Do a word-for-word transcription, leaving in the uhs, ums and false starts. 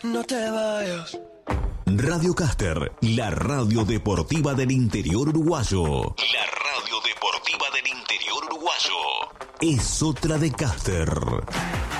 No te vayas. Radio Caster, la radio deportiva del interior uruguayo. La radio deportiva del interior uruguayo. Es otra de Caster.